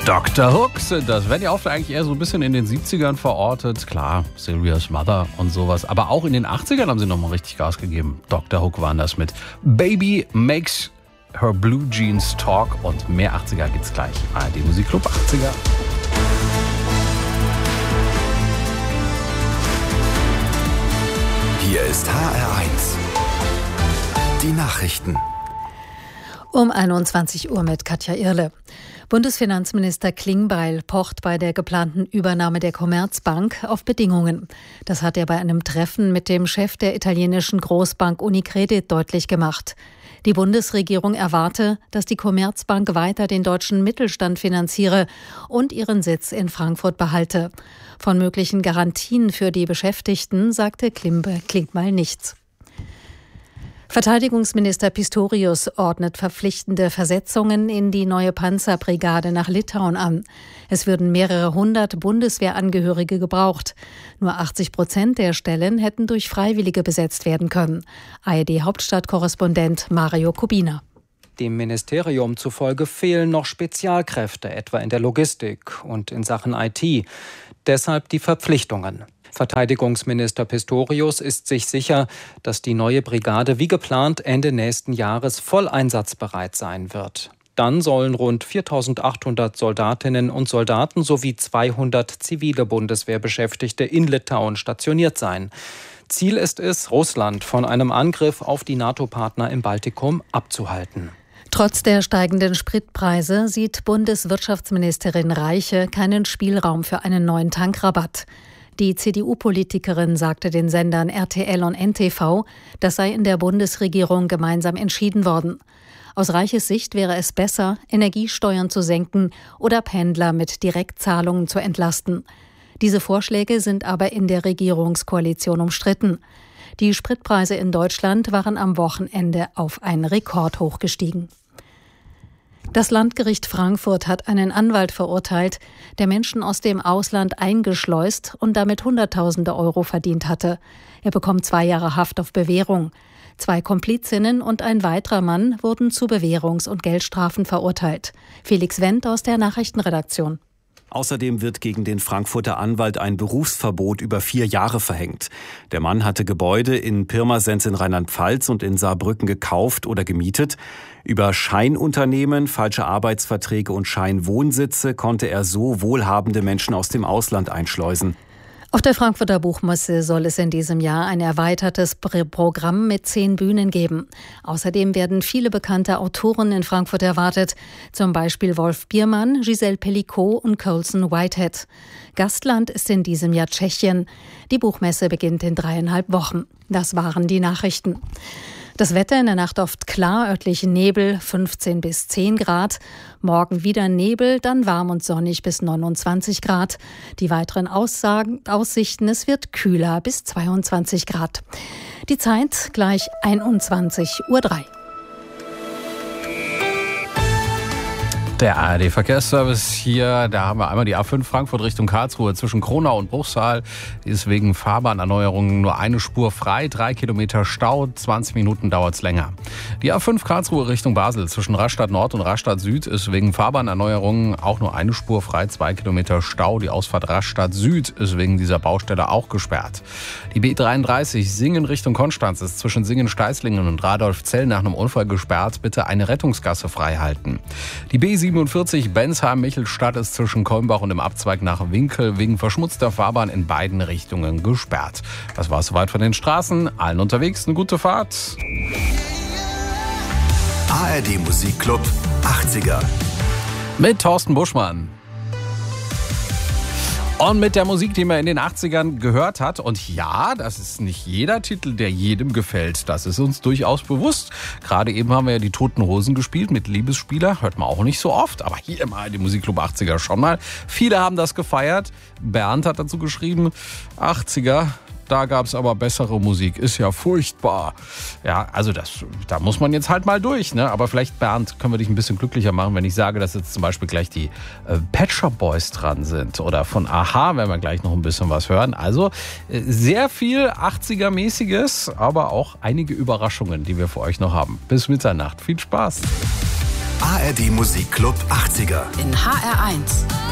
Dr. Hook sind das. Werden ja oft eigentlich eher so ein bisschen in den 70ern verortet. Klar, Sylvia's Mother und sowas. Aber auch in den 80ern haben sie nochmal richtig Gas gegeben. Dr. Hook waren das mit Baby Makes Her Blue Jeans Talk. Und mehr 80er gibt's gleich. ARD Musikclub 80er. Hier ist HR1. Die Nachrichten. Um 21 Uhr mit Katja Irle. Bundesfinanzminister Klingbeil pocht bei der geplanten Übernahme der Commerzbank auf Bedingungen. Das hat er bei einem Treffen mit dem Chef der italienischen Großbank Unicredit deutlich gemacht. Die Bundesregierung erwarte, dass die Commerzbank weiter den deutschen Mittelstand finanziere und ihren Sitz in Frankfurt behalte. Von möglichen Garantien für die Beschäftigten sagte Klingbeil nichts. Verteidigungsminister Pistorius ordnet verpflichtende Versetzungen in die neue Panzerbrigade nach Litauen an. Es würden mehrere hundert Bundeswehrangehörige gebraucht. Nur 80% der Stellen hätten durch Freiwillige besetzt werden können. ARD-Hauptstadtkorrespondent Mario Kubina. Dem Ministerium zufolge fehlen noch Spezialkräfte, etwa in der Logistik und in Sachen IT. Deshalb die Verpflichtungen. Verteidigungsminister Pistorius ist sich sicher, dass die neue Brigade wie geplant Ende nächsten Jahres voll einsatzbereit sein wird. Dann sollen rund 4.800 Soldatinnen und Soldaten sowie 200 zivile Bundeswehrbeschäftigte in Litauen stationiert sein. Ziel ist es, Russland von einem Angriff auf die NATO-Partner im Baltikum abzuhalten. Trotz der steigenden Spritpreise sieht Bundeswirtschaftsministerin Reiche keinen Spielraum für einen neuen Tankrabatt. Die CDU-Politikerin sagte den Sendern RTL und NTV, das sei in der Bundesregierung gemeinsam entschieden worden. Aus Reiches Sicht wäre es besser, Energiesteuern zu senken oder Pendler mit Direktzahlungen zu entlasten. Diese Vorschläge sind aber in der Regierungskoalition umstritten. Die Spritpreise in Deutschland waren am Wochenende auf einen Rekordhoch gestiegen. Das Landgericht Frankfurt hat einen Anwalt verurteilt, der Menschen aus dem Ausland eingeschleust und damit Hunderttausende Euro verdient hatte. Er bekommt 2 Jahre Haft auf Bewährung. 2 Komplizinnen und ein weiterer Mann wurden zu Bewährungs- und Geldstrafen verurteilt. Felix Wendt aus der Nachrichtenredaktion. Außerdem wird gegen den Frankfurter Anwalt ein Berufsverbot über 4 Jahre verhängt. Der Mann hatte Gebäude in Pirmasens in Rheinland-Pfalz und in Saarbrücken gekauft oder gemietet. Über Scheinunternehmen, falsche Arbeitsverträge und Scheinwohnsitze konnte er so wohlhabende Menschen aus dem Ausland einschleusen. Auf der Frankfurter Buchmesse soll es in diesem Jahr ein erweitertes Programm mit 10 Bühnen geben. Außerdem werden viele bekannte Autoren in Frankfurt erwartet, zum Beispiel Wolf Biermann, Giselle Pellicot und Colson Whitehead. Gastland ist in diesem Jahr Tschechien. Die Buchmesse beginnt in 3,5 Wochen. Das waren die Nachrichten. Das Wetter in der Nacht oft klar, örtlich Nebel, 15 bis 10 Grad. Morgen wieder Nebel, dann warm und sonnig bis 29 Grad. Die weiteren Aussichten, es wird kühler bis 22 Grad. Die Zeit gleich 21:03 Uhr. Der ARD-Verkehrsservice hier, da haben wir einmal die A5 Frankfurt Richtung Karlsruhe zwischen Kronau und Bruchsal. Die ist wegen Fahrbahnerneuerungen nur eine Spur frei, 3 Kilometer Stau, 20 Minuten dauert's länger. Die A5 Karlsruhe Richtung Basel zwischen Rastatt Nord und Rastatt Süd ist wegen Fahrbahnerneuerungen auch nur eine Spur frei, 2 Kilometer Stau. Die Ausfahrt Rastatt Süd ist wegen dieser Baustelle auch gesperrt. Die B33 Singen Richtung Konstanz ist zwischen Singen-Steißlingen und Radolfzell nach einem Unfall gesperrt. Bitte eine Rettungsgasse frei halten. Die B47 Bensheim-Michelstadt ist zwischen Kolmbach und dem Abzweig nach Winkel wegen verschmutzter Fahrbahn in beiden Richtungen gesperrt. Das war es soweit von den Straßen. Allen unterwegs eine gute Fahrt. ARD Musikclub 80er. Mit Thorsten Buschmann. Und mit der Musik, die man in den 80ern gehört hat. Und ja, das ist nicht jeder Titel, der jedem gefällt. Das ist uns durchaus bewusst. Gerade eben haben wir ja die Toten Hosen gespielt mit Liebesspieler. Hört man auch nicht so oft, aber hier mal die Musikclub 80er schon mal. Viele haben das gefeiert. Bernd hat dazu geschrieben, 80er. Da gab es aber bessere Musik. Ist ja furchtbar. Ja, also da muss man jetzt halt mal durch, ne? Aber vielleicht, Bernd, können wir dich ein bisschen glücklicher machen, wenn ich sage, dass jetzt zum Beispiel gleich die Pet Shop Boys dran sind. Oder von a-ha werden wir gleich noch ein bisschen was hören. Also sehr viel 80er-mäßiges, aber auch einige Überraschungen, die wir für euch noch haben. Bis Mitternacht. Viel Spaß. ARD Musikclub 80er. In HR1.